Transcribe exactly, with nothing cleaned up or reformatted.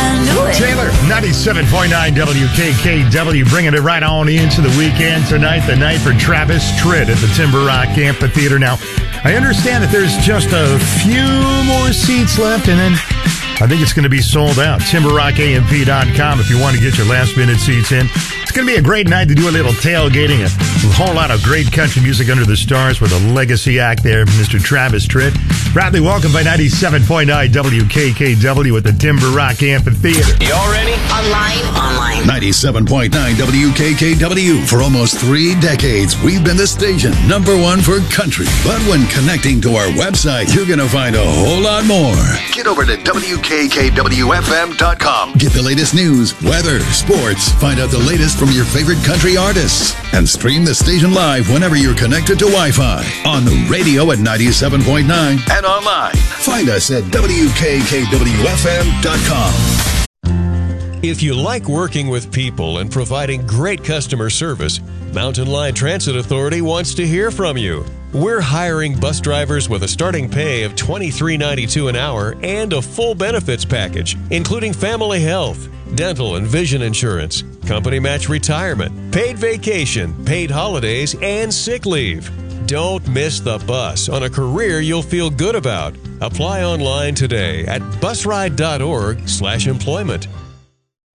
I knew it. Taylor, ninety-seven point nine W K K W, bringing it right on into the weekend tonight, the night for Travis Tritt at the Timber Rock Amphitheater. Now, I understand that there's just a few more seats left, and then I think it's going to be sold out. timber rock A M P dot com if you want to get your last-minute seats in. It's going to be a great night to do a little tailgating, a whole lot of great country music under the stars with a legacy act there, Mister Travis Tritt. Proudly welcomed by ninety-seven point nine W K K W at the Timber Rock Amphitheater. Y'all ready? Online, online. ninety-seven point nine W K K W. For almost three decades, we've been the station number one for country. But when connecting to our website, you're going to find a whole lot more. Get over to W K K W F M dot com. Get the latest news, weather, sports. Find out the latest from your favorite country artists. And stream the station live whenever you're connected to Wi-Fi. On the radio at ninety-seven point nine and online. Find us at W K K W F M dot com. If you like working with people and providing great customer service, Mountain Line Transit Authority wants to hear from you. We're hiring bus drivers with a starting pay of twenty-three ninety-two an hour and a full benefits package, including family health, dental and vision insurance, company match retirement, paid vacation, paid holidays, and sick leave. Don't miss the bus on a career you'll feel good about. Apply online today at busride dot org slash employment.